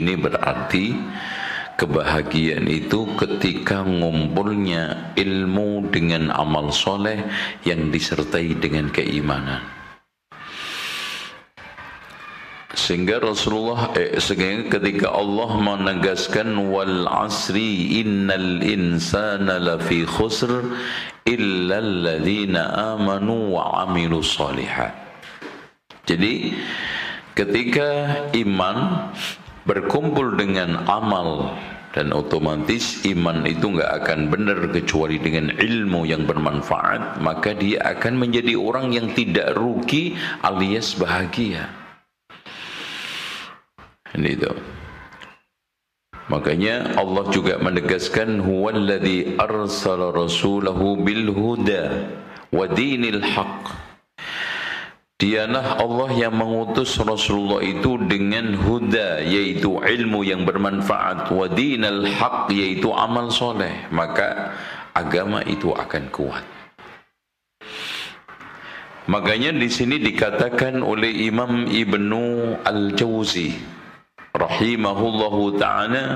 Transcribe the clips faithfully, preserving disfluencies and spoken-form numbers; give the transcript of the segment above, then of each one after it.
ini berarti kebahagiaan itu ketika ngumpulnya ilmu dengan amal soleh yang disertai dengan keimanan. Sehingga Rasulullah eh, sehingga ketika Allah menegaskan wal asri innal insana lafi khusr illa alladhina amanu wa amilus shalihat. Jadi ketika iman berkumpul dengan amal, dan otomatis iman itu nggak akan benar kecuali dengan ilmu yang bermanfaat, maka dia akan menjadi orang yang tidak rugi alias bahagia. Ini itu. Makanya Allah juga menegaskan huwallazi arsala rasulahu bil huda wa dinil haqq. Dialah Allah yang mengutus Rasulullah itu dengan huda, yaitu ilmu yang bermanfaat, wa dinal haq, yaitu amal soleh, maka agama itu akan kuat. Makanya di sini dikatakan oleh Imam Ibnu Al-Jauzi rahimahullahu ta'ala,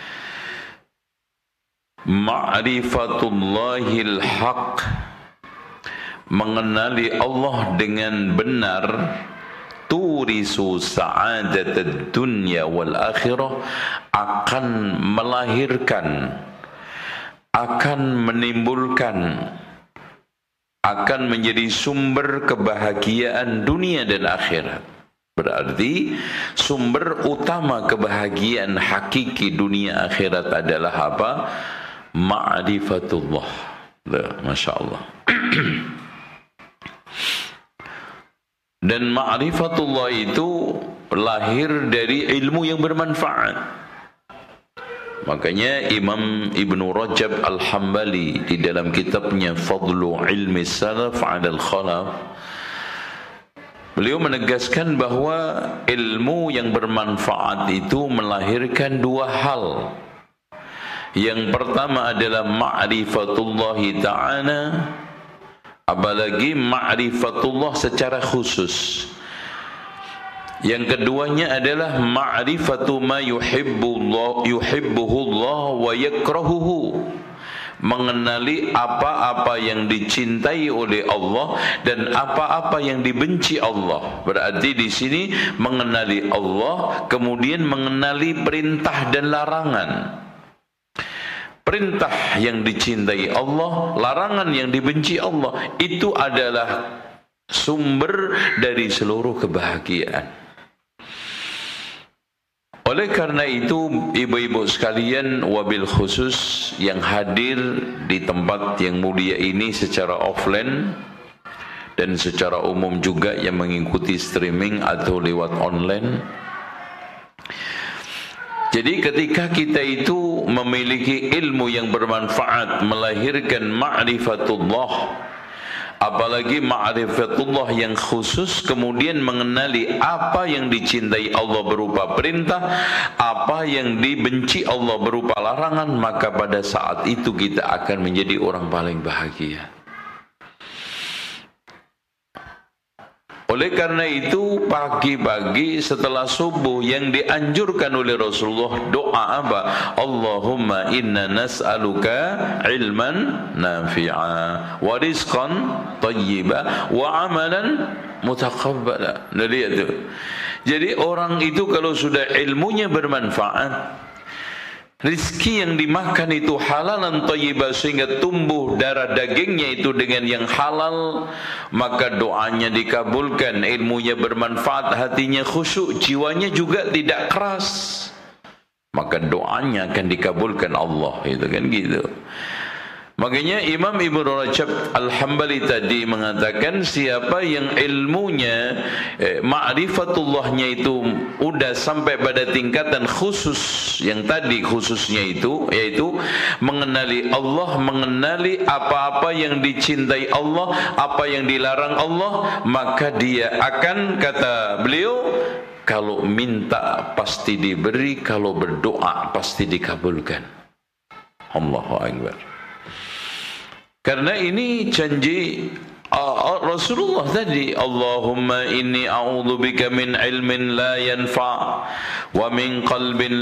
ma'rifatullahil haq, mengenali Allah dengan benar, turisu sa'adatad dunya wal akhirah, akan melahirkan, akan menimbulkan, akan menjadi sumber kebahagiaan dunia dan akhirat. Berarti sumber utama kebahagiaan hakiki dunia akhirat adalah apa? Ma'rifatullah. Masya Allah. Dan ma'rifatullah itu lahir dari ilmu yang bermanfaat. Makanya Imam Ibnu Rajab Al-Hambali di dalam kitabnya Fadlu Ilmi Salaf 'alal Khalaf, beliau menegaskan bahwa ilmu yang bermanfaat itu melahirkan dua hal. Yang pertama adalah ma'rifatullahi ta'ala, apalagi ma'rifatullah secara khusus. Yang keduanya adalah ma'rifatu ma yuhibbullah yuhibbuhullah wa yakrahuhu, mengenali apa-apa yang dicintai oleh Allah dan apa-apa yang dibenci Allah. Berarti di sini mengenali Allah, kemudian mengenali perintah dan larangan. Perintah yang dicintai Allah, larangan yang dibenci Allah, itu adalah sumber dari seluruh kebahagiaan. Oleh karena itu, ibu-ibu sekalian, wabil khusus yang hadir di tempat yang mulia ini secara offline dan secara umum juga yang mengikuti streaming atau lewat online. Jadi ketika kita itu memiliki ilmu yang bermanfaat, melahirkan ma'rifatullah, apalagi ma'rifatullah yang khusus, kemudian mengenali apa yang dicintai Allah berupa perintah, apa yang dibenci Allah berupa larangan, maka pada saat itu kita akan menjadi orang paling bahagia. Oleh karena itu, pagi-pagi setelah subuh yang dianjurkan oleh Rasulullah, doa apa? Allahumma inna nas'aluka ilman nafi'a wa rizqan tayyiba wa amalan mutaqabbala. Nah, lihat itu. Jadi orang itu kalau sudah ilmunya bermanfaat, rizki yang dimakan itu halalan thayyibah, sehingga tumbuh darah dagingnya itu dengan yang halal, maka doanya dikabulkan, ilmunya bermanfaat, hatinya khusyuk, jiwanya juga tidak keras, maka doanya akan dikabulkan Allah. Itu kan gitu. Makanya Imam Ibnu Rajab Al-Hambali tadi mengatakan, siapa yang ilmunya eh, ma'rifatullahnya itu udah sampai pada tingkatan khusus, yang tadi khususnya itu yaitu mengenali Allah, mengenali apa-apa yang dicintai Allah, apa yang dilarang Allah, maka dia akan, kata beliau, kalau minta pasti diberi, kalau berdoa pasti dikabulkan. Allahu Akbar. Karena ini janji uh, Rasulullah tadi, Allahumma inni a'udzubika min ilmin la yanfa' wa min qalbin